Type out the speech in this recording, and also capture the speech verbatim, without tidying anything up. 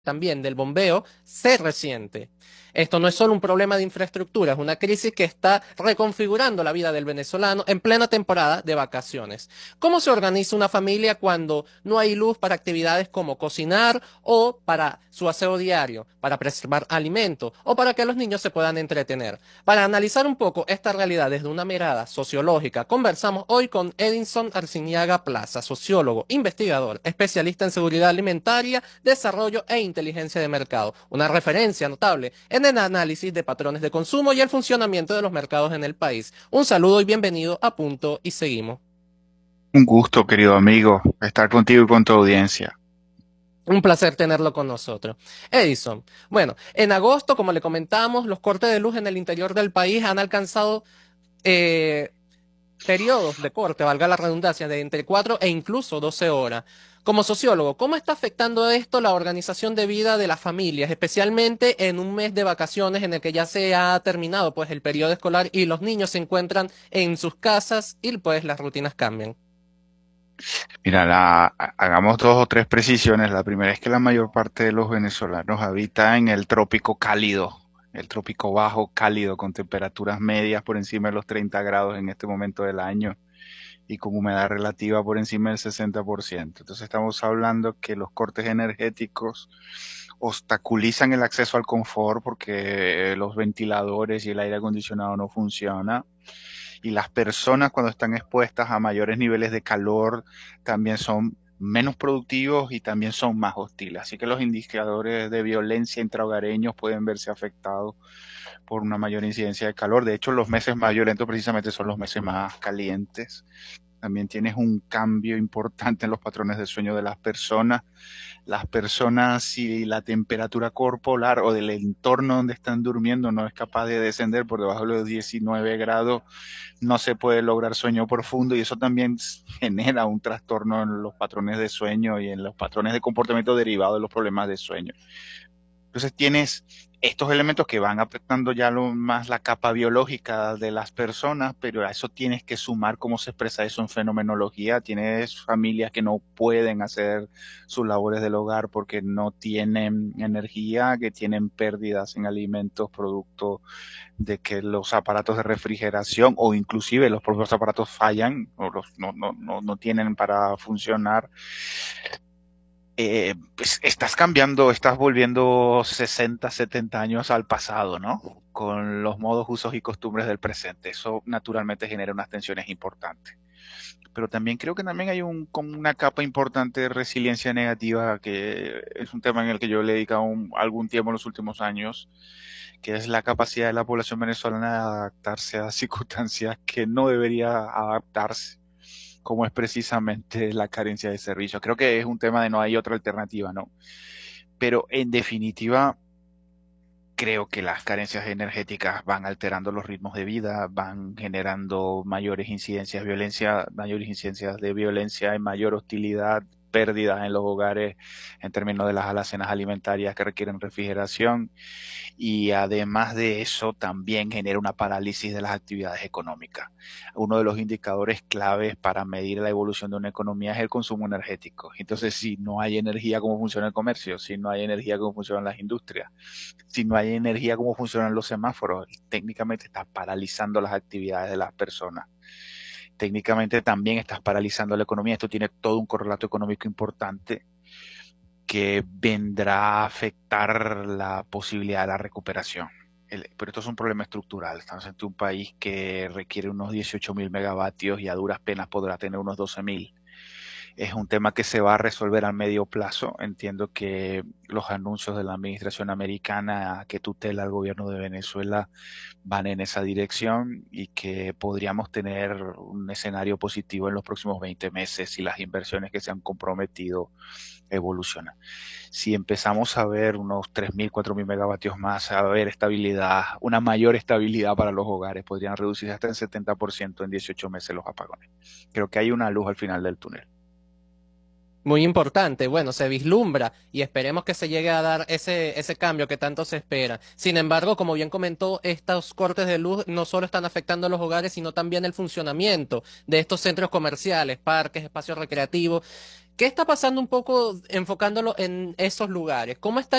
también del bombeo se resiente. Esto no es solo un problema de infraestructura, es una crisis que está reconfigurando la vida del venezolano en plena temporada de vacaciones. ¿Cómo se organiza una familia cuando no hay luz para actividades como cocinar o para su aseo diario, para preservar alimentos o para que los niños se puedan entretener? Para analizar un poco esta realidad desde una mirada sociológica, conversamos hoy con Edinson Arciniaga Plaza, sociólogo, investigador, especialista en seguridad alimentaria, desarrollo e inteligencia de mercado, una referencia notable en el análisis de patrones de consumo y el funcionamiento de los mercados en el país. Un saludo y bienvenido a Punto y Seguimos. Un gusto, querido amigo, estar contigo y con tu audiencia. Un placer tenerlo con nosotros. Edison, bueno, en agosto, como le comentamos, los cortes de luz en el interior del país han alcanzado eh, periodos de corte, valga la redundancia, de entre cuatro e incluso doce horas. Como sociólogo, ¿cómo está afectando esto la organización de vida de las familias, especialmente en un mes de vacaciones en el que ya se ha terminado pues el periodo escolar y los niños se encuentran en sus casas y pues las rutinas cambian? Mira, la- ha- hagamos dos o tres precisiones. La primera es que la mayor parte de los venezolanos habita en el trópico cálido, el trópico bajo cálido, con temperaturas medias por encima de los treinta grados en este momento del año y con humedad relativa por encima del sesenta por ciento. Entonces estamos hablando que los cortes energéticos obstaculizan el acceso al confort porque los ventiladores y el aire acondicionado no funcionan. Y las personas cuando están expuestas a mayores niveles de calor también son menos productivos y también son más hostiles. Así que los indicadores de violencia intrahogareños pueden verse afectados por una mayor incidencia de calor. De hecho, los meses más violentos precisamente son los meses más calientes. También tienes un cambio importante en los patrones de sueño de las personas. Las personas, si la temperatura corporal o del entorno donde están durmiendo no es capaz de descender por debajo de los diecinueve grados, no se puede lograr sueño profundo y eso también genera un trastorno en los patrones de sueño y en los patrones de comportamiento derivados de los problemas de sueño. Entonces tienes estos elementos que van afectando ya lo más la capa biológica de las personas, pero a eso tienes que sumar cómo se expresa eso en fenomenología. Tienes familias que no pueden hacer sus labores del hogar porque no tienen energía, que tienen pérdidas en alimentos producto de que los aparatos de refrigeración o inclusive los propios aparatos fallan o los, no, no, no, no tienen para funcionar. Eh, pues estás cambiando, estás volviendo sesenta, setenta años al pasado, ¿no? Con los modos, usos y costumbres del presente. Eso naturalmente genera unas tensiones importantes. Pero también creo que también hay un, como una capa importante de resiliencia negativa, que es un tema en el que yo le he dedicado un, algún tiempo en los últimos años, que es la capacidad de la población venezolana de adaptarse a circunstancias que no debería adaptarse, como es precisamente la carencia de servicios. Creo que es un tema de no hay otra alternativa, ¿no? Pero en definitiva, creo que las carencias energéticas van alterando los ritmos de vida, van generando mayores incidencias de violencia, mayores incidencias de violencia y mayor hostilidad, pérdidas en los hogares en términos de las alacenas alimentarias que requieren refrigeración y además de eso también genera una parálisis de las actividades económicas. Uno de los indicadores claves para medir la evolución de una economía es el consumo energético. Entonces, si no hay energía, ¿cómo funciona el comercio? Si no hay energía, ¿cómo funcionan las industrias? Si no hay energía, ¿cómo funcionan los semáforos? Técnicamente estás paralizando las actividades de las personas. Técnicamente también estás paralizando la economía. Esto tiene todo un correlato económico importante que vendrá a afectar la posibilidad de la recuperación. El, pero esto es un problema estructural. Estamos ante un país que requiere unos dieciocho mil megavatios y a duras penas podrá tener unos doce mil. Es un tema que se va a resolver a medio plazo. Entiendo que los anuncios de la administración americana que tutela al gobierno de Venezuela van en esa dirección y que podríamos tener un escenario positivo en los próximos veinte meses si las inversiones que se han comprometido evolucionan. Si empezamos a ver unos tres mil, cuatro mil megavatios más, a ver estabilidad, una mayor estabilidad para los hogares, podrían reducirse hasta el setenta por ciento en dieciocho meses los apagones. Creo que hay una luz al final del túnel. Muy importante, bueno, se vislumbra y esperemos que se llegue a dar ese, ese cambio que tanto se espera. Sin embargo, como bien comentó, estos cortes de luz no solo están afectando a los hogares, sino también el funcionamiento de estos centros comerciales, parques, espacios recreativos ¿Qué está pasando un poco enfocándolo en esos lugares? ¿Cómo está